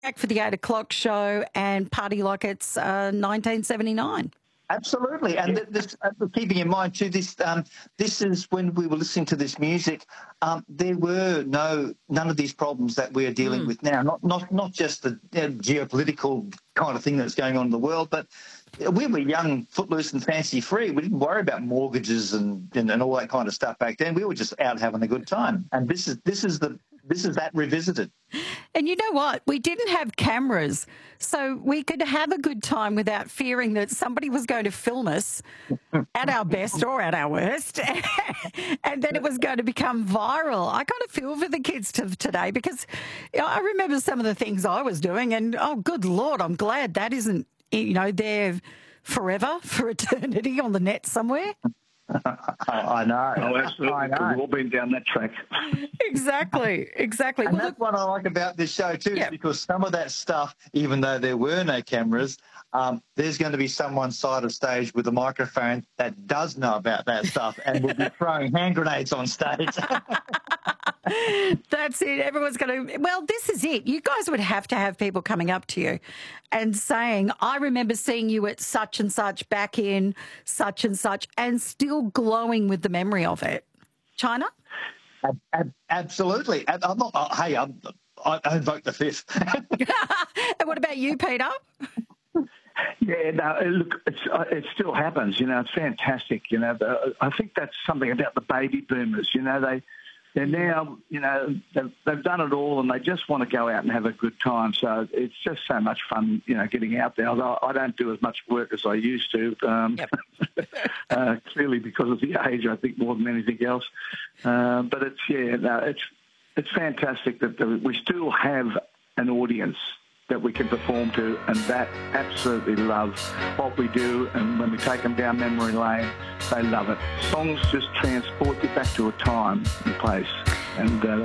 Back for the 8 o'clock show and party like it's 1979. Absolutely, and this, keeping in mind too, this is when we were listening to this music. There were none of these problems that we are dealing with now. Not just the geopolitical kind of thing that's going on in the world, but we were young, footloose, and fancy free. We didn't worry about mortgages and all that kind of stuff back then. We were just out having a good time, and this is that revisited. And you know what? We didn't have cameras, so we could have a good time without fearing that somebody was going to film us at our best or at our worst, and then it was going to become viral. I kind of feel for the kids today because I remember some of the things I was doing, and oh, good Lord, I'm glad that isn't, there forever, for eternity on the net somewhere. I know. Oh, absolutely. I know. We've all been down that track. Exactly. And that's what I like about this show too, is because some of that stuff, even though there were no cameras, there's going to be someone side of stage with a microphone that does know about that stuff and will be throwing hand grenades on stage. That's it. Everyone's going to... Well, this is it. You guys would have to have people coming up to you and saying, I remember seeing you at such and such back in such and such, and still glowing with the memory of it. China? Absolutely. I'm not... I invoke the fifth. And what about you, Peter? Yeah, no, look, it still happens. It's fantastic. I think that's something about the baby boomers. They're now, they've done it all and they just want to go out and have a good time. So it's just so much fun, getting out there. Although I don't do as much work as I used to, clearly because of the age, I think, more than anything else. But it's fantastic that we still have an audience that we can perform to, and that absolutely love what we do. And when we take them down memory lane, they love it. Songs just transport you back to a time and place, and